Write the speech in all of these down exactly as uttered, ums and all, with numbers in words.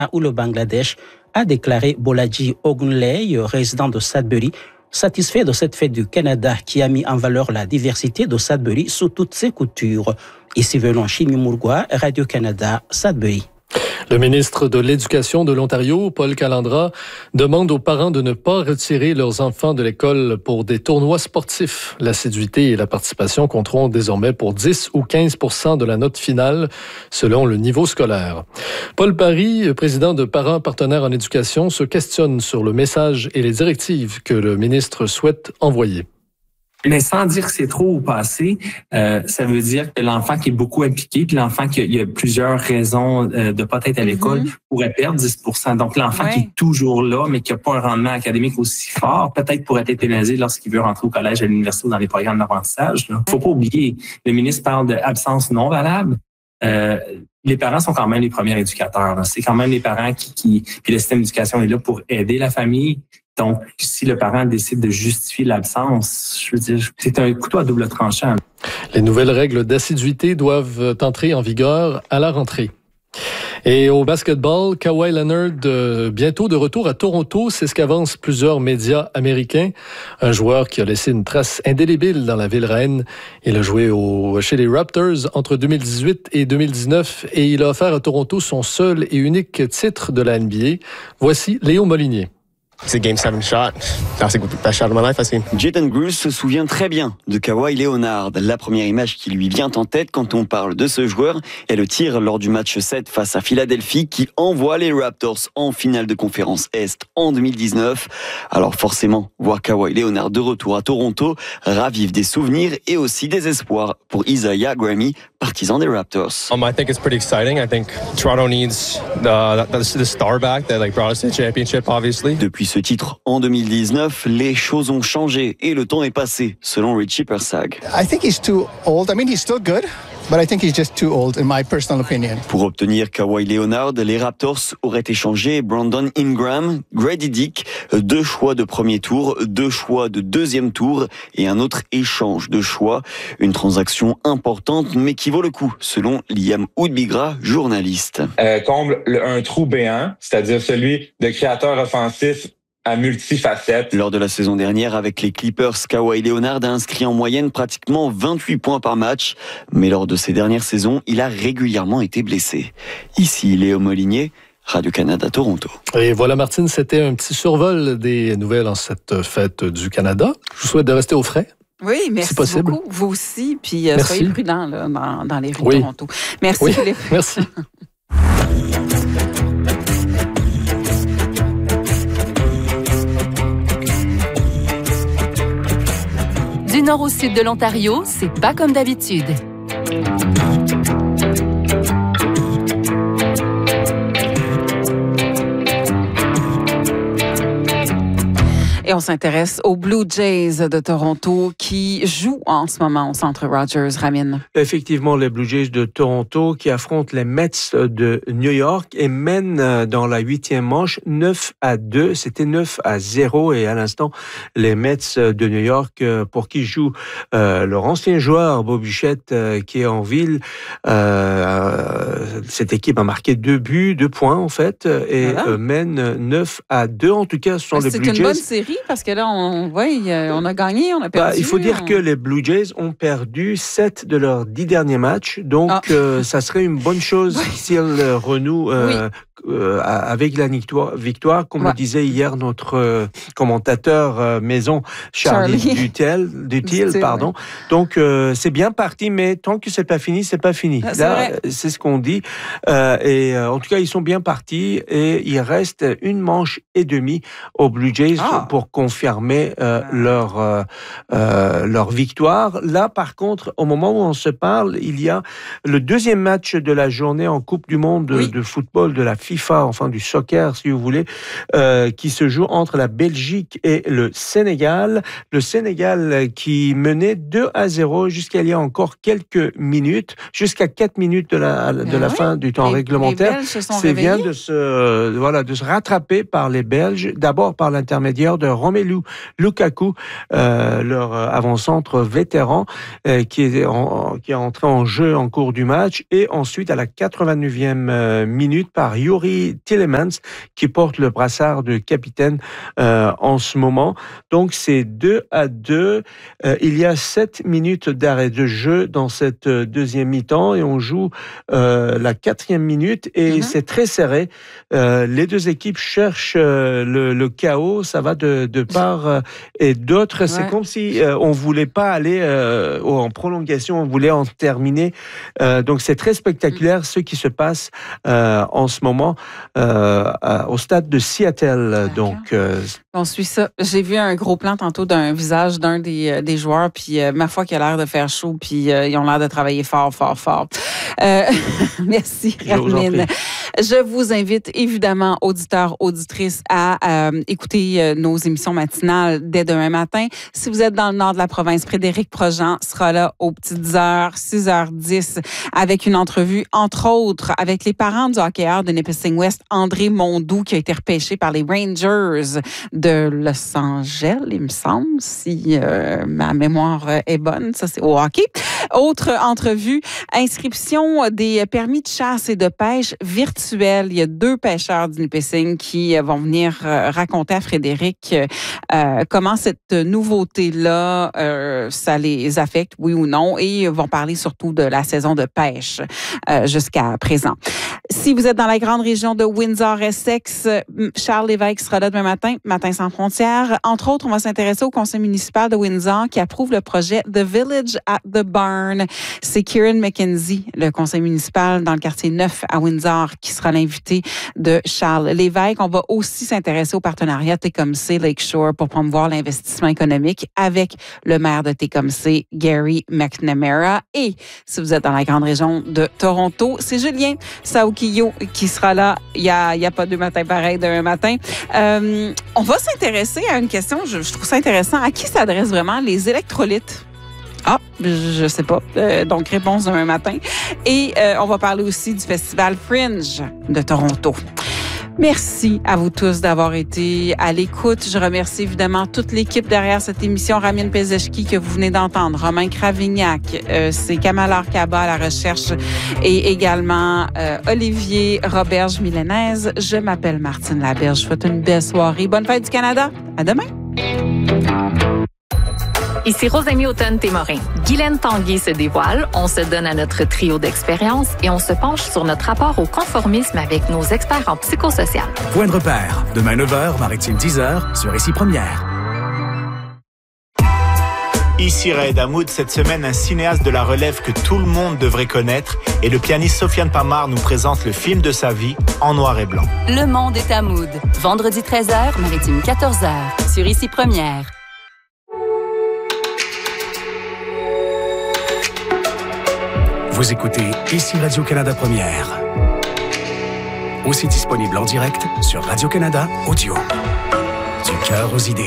où le Bangladesh a déclaré Bolaji Ogunleye, résident de Sudbury, satisfait de cette fête du Canada qui a mis en valeur la diversité de Sudbury sous toutes ses coutures. Ici venons Chimi Mourgoua, Radio-Canada, Sudbury. Le ministre de l'Éducation de l'Ontario, Paul Calandra, demande aux parents de ne pas retirer leurs enfants de l'école pour des tournois sportifs. L'assiduité et la participation compteront désormais pour dix ou quinze pour cent de la note finale, selon le niveau scolaire. Paul Parry, président de Parents partenaires en éducation, se questionne sur le message et les directives que le ministre souhaite envoyer. Mais sans dire que c'est trop ou pas assez, euh, ça veut dire que l'enfant qui est beaucoup impliqué, puis l'enfant qui a, il y a plusieurs raisons euh, de pas être à l'école, mm-hmm. pourrait perdre dix pour cent. Donc l'enfant ouais. qui est toujours là, mais qui n'a pas un rendement académique aussi fort, peut-être pourrait être pénalisé lorsqu'il veut rentrer au collège, à l'université ou dans les programmes d'apprentissage. Il faut pas oublier, le ministre parle d'absence non valable. Euh, les parents sont quand même les premiers éducateurs. Là. C'est quand même les parents qui, qui... Puis le système d'éducation est là pour aider la famille. Donc, si le parent décide de justifier l'absence, je veux dire, c'est un couteau à double tranchant. Les nouvelles règles d'assiduité doivent entrer en vigueur à la rentrée. Et au basketball, Kawhi Leonard, euh, bientôt de retour à Toronto, c'est ce qu'avancent plusieurs médias américains. Un joueur qui a laissé une trace indélébile dans la ville reine. Il a joué au, chez les Raptors entre deux mille dix-huit et deux mille dix-neuf et il a offert à Toronto son seul et unique titre de la N B A. Voici Léo Molinier. C'est game seven shot. C'est le best shot of my life, I think. Jayden Bruce se souvient très bien de Kawhi Leonard. La première image qui lui vient en tête quand on parle de ce joueur est le tir lors du match sept face à Philadelphie qui envoie les Raptors en finale de conférence Est en deux mille dix-neuf. Alors forcément, voir Kawhi Leonard de retour à Toronto ravive des souvenirs et aussi des espoirs pour Isaiah Grammy, partisan des Raptors. Um, I think it's pretty exciting. I think Toronto needs the, the, the star back that like brought us to the championship, obviously. Depuis ce titre en deux mille dix-neuf, les choses ont changé et le temps est passé, selon Richie Persag. I think he's too old. I mean, he's still good. But I think he's just too old, in my personal opinion. Pour obtenir Kawhi Leonard, les Raptors auraient échangé Brandon Ingram, Grady Dick, deux choix de premier tour, deux choix de deuxième tour et un autre échange de choix. Une transaction importante, mais qui vaut le coup, selon Liam Woodbigra, journaliste. Euh, comble le, un trou béant, c'est-à-dire celui de créateur offensif à multifacettes. Lors de la saison dernière, avec les Clippers, Kawhi Leonard a inscrit en moyenne pratiquement vingt-huit points par match. Mais lors de ces dernières saisons, il a régulièrement été blessé. Ici, Léo Molinier, Radio-Canada, Toronto. Et voilà, Martine, c'était un petit survol des nouvelles en cette fête du Canada. Je vous souhaite de rester au frais. Oui, merci si beaucoup. Vous aussi. Puis euh, soyez prudents là, dans, dans les rues oui. de Toronto. Merci, oui. Philippe. Merci. Du nord au sud de l'Ontario, c'est pas comme d'habitude. Et on s'intéresse aux Blue Jays de Toronto qui jouent en ce moment au Centre Rogers. Ramin. Effectivement, les Blue Jays de Toronto qui affrontent les Mets de New York et mènent dans la huitième manche neuf à deux. C'était neuf à zéro et à l'instant, les Mets de New York pour qui joue euh, leur ancien joueur, Bo Bichette, euh, qui est en ville. Euh, cette équipe a marqué deux buts, deux points en fait et voilà. euh, mène neuf à deux. En tout cas, ce sont Mais les Blue Jays. C'est une bonne série. Parce que là, on, ouais, on a gagné, on a perdu. Bah, il faut dire on... que les Blue Jays ont perdu sept de leurs dix derniers matchs. Donc, ah. euh, ça serait une bonne chose oui. s'ils renouent euh, oui. euh, avec la victoire, victoire comme ouais. le disait hier notre euh, commentateur euh, maison, Charlie, Charlie. Dutel, Dutil. Pardon. Ouais. Donc, euh, c'est bien parti, mais tant que c'est pas fini, c'est pas fini. Ah, c'est là, vrai. C'est ce qu'on dit. Euh, et euh, en tout cas, ils sont bien partis et il reste une manche et demie aux Blue Jays ah. pour confirmer euh, leur euh, euh, leur victoire. Là, par contre, au moment où on se parle, il y a le deuxième match de la journée en Coupe du Monde de, oui. de football de la FIFA, enfin du soccer, si vous voulez, euh, qui se joue entre la Belgique et le Sénégal. Le Sénégal qui menait deux à zéro jusqu'à il y a encore quelques minutes, jusqu'à quatre minutes de la de la oui. fin du temps les, réglementaire. Les Belges se sont C'est réveillés. bien de se voilà de se rattraper par les Belges, d'abord par l'intermédiaire de Romelu Lukaku, euh, leur avant-centre vétéran, euh, qui, est en, qui est entré en jeu en cours du match, et ensuite à la quatre-vingt-neuvième minute par Jure Corey Tillemans qui porte le brassard de capitaine euh, en ce moment. Donc, c'est deux à deux. Euh, il y a sept minutes d'arrêt de jeu dans cette deuxième mi-temps et on joue euh, la quatrième minute et mm-hmm. c'est très serré. Euh, les deux équipes cherchent euh, le, le chaos. Ça va de, de part euh, et d'autre. Ouais. C'est comme si euh, on voulait pas aller euh, en prolongation, on voulait en terminer. Euh, donc, c'est très spectaculaire ce qui se passe euh, en ce moment euh, au stade de Seattle. Donc, euh, on suit ça. J'ai vu un gros plan tantôt d'un visage d'un des, des joueurs, puis euh, ma foi, qui a l'air de faire chaud, puis euh, ils ont l'air de travailler fort, fort, fort. Euh, merci, Radmine. Je vous invite évidemment, auditeurs, auditrices, à euh, écouter euh, nos émissions matinales dès demain matin. Si vous êtes dans le nord de la province, Frédéric Projean sera là aux petites heures, six heures dix, avec une entrevue, entre autres, avec les parents du hockeyeur de Nipissing West, André Mondou, qui a été repêché par les Rangers de Los Angeles, il me semble, si euh, ma mémoire est bonne. Ça, c'est au hockey. Autre entrevue, inscription des permis de chasse et de pêche virtuels. Il y a deux pêcheurs du Nipissing qui vont venir raconter à Frédéric euh, comment cette nouveauté-là, euh, ça les affecte, oui ou non, et vont parler surtout de la saison de pêche euh, jusqu'à présent. Si vous êtes dans la grande région de Windsor-Essex, Charles Lévesque sera là demain matin, Matin sans frontières. Entre autres, on va s'intéresser au conseil municipal de Windsor qui approuve le projet The Village at the Barn. C'est Kieran McKenzie, le conseil municipal dans le quartier neuf à Windsor, qui sera l'invité de Charles Lévesque. On va aussi s'intéresser au partenariat Tecumseh Lakeshore pour promouvoir l'investissement économique avec le maire de Tecumseh, Gary McNamara. Et si vous êtes dans la grande région de Toronto, c'est Julien Saoukio qui sera là. Il n'y a, il y a pas deux matins pareils d'un matin. Euh, on va s'intéresser à une question, je, je trouve ça intéressant. À qui s'adressent vraiment les électrolytes? Ah, je sais pas. Euh, donc, réponse demain matin. Et euh, on va parler aussi du festival Fringe de Toronto. Merci à vous tous d'avoir été à l'écoute. Je remercie évidemment toute l'équipe derrière cette émission. Ramine Pezeshki que vous venez d'entendre, Romain Cravignac, euh, c'est Kamal Arkaba à la recherche et également euh, Olivier Roberge Milanese. Je m'appelle Martine Laberge. Je vous souhaite une belle soirée. Bonne fête du Canada. À demain. Ici Rosamie Automne-Témorin. Guylaine Tanguay se dévoile, on se donne à notre trio d'expérience et on se penche sur notre rapport au conformisme avec nos experts en psychosocial. Point de repère, demain neuf heures, Maritime dix heures, sur Ici Première. Ici Raed Hamoud, cette semaine, un cinéaste de la relève que tout le monde devrait connaître et le pianiste Sofiane Pamar nous présente le film de sa vie en noir et blanc. Le monde est Hamoud. Vendredi treize heures, Maritime quatorze heures, sur Ici Première. Vous écoutez Ici Radio-Canada Première. Aussi disponible en direct sur Radio-Canada Audio. Du cœur aux idées.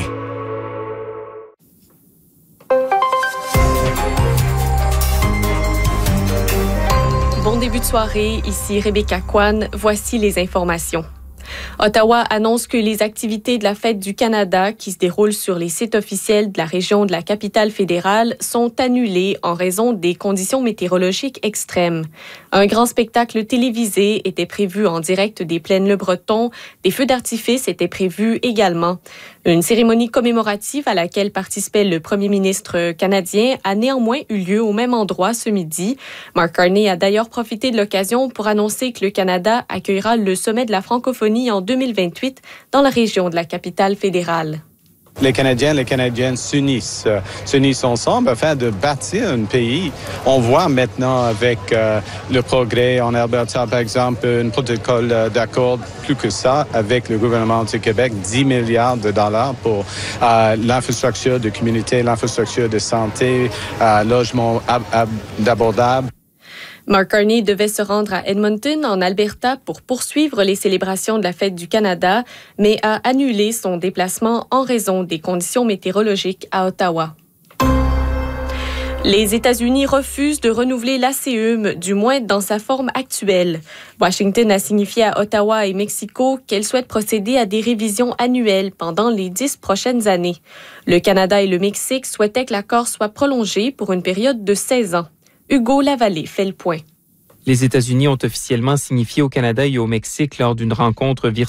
Bon début de soirée, ici Rebecca Kwan. Voici les informations. Ottawa annonce que les activités de la Fête du Canada, qui se déroulent sur les sites officiels de la région de la capitale fédérale, sont annulées en raison des conditions météorologiques extrêmes. Un grand spectacle télévisé était prévu en direct des Plaines-le-Breton. Des feux d'artifice étaient prévus également. Une cérémonie commémorative à laquelle participait le premier ministre canadien a néanmoins eu lieu au même endroit ce midi. Mark Carney a d'ailleurs profité de l'occasion pour annoncer que le Canada accueillera le sommet de la francophonie en deux mille vingt-huit dans la région de la capitale fédérale. Les Canadiens, les Canadiennes s'unissent, euh, s'unissent ensemble afin de bâtir un pays. On voit maintenant avec euh, le progrès en Alberta, par exemple, un protocole euh, d'accord plus que ça avec le gouvernement du Québec, dix milliards de dollars pour euh, l'infrastructure de communauté, l'infrastructure de santé, euh, logement ab- ab- abordable. Mark Carney devait se rendre à Edmonton, en Alberta, pour poursuivre les célébrations de la Fête du Canada, mais a annulé son déplacement en raison des conditions météorologiques à Ottawa. Les États-Unis refusent de renouveler l'A C E M, du moins dans sa forme actuelle. Washington a signifié à Ottawa et Mexico qu'elle souhaite procéder à des révisions annuelles pendant les dix prochaines années. Le Canada et le Mexique souhaitaient que l'accord soit prolongé pour une période de seize ans. Hugo Lavallée fait le point. Les États-Unis ont officiellement signifié au Canada et au Mexique lors d'une rencontre virtuelle